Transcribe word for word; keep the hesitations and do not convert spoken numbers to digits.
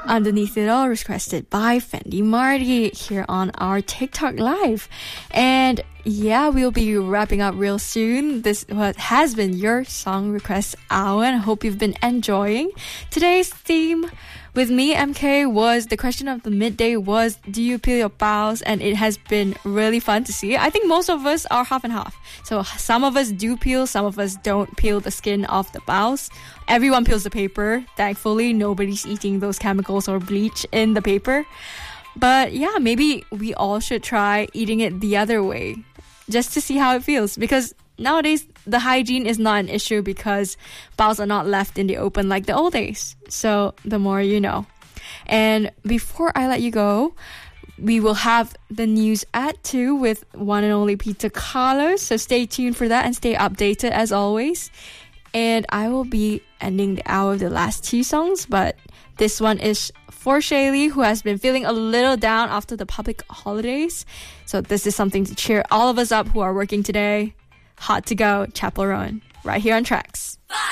Underneath It All, requested by Fendi Marty here on our TikTok Live. And yeah, we'll be wrapping up real soon. This what has been your song request hour, and I hope you've been enjoying. Today's theme with me, M K, was the question of the midday was, do you peel your baos? And it has been really fun to see. I think most of us are half and half. So some of us do peel, some of us don't peel the skin off the baos. Everyone peels the paper. Thankfully, nobody's eating those chemicals or bleach in the paper. But yeah, maybe we all should try eating it the other way, just to see how it feels. Because nowadays, the hygiene is not an issue because baos are not left in the open like the old days. So the more you know. And before I let you go, we will have the news at two with one and only Peter Carlos. So stay tuned for that and stay updated as always. And I will be ending the hour with the last two songs, but this one is for Shaylee, who has been feeling a little down after the public holidays. So this is something to cheer all of us up who are working today. Hot to Go, Chappell Roan, right here on Tracks.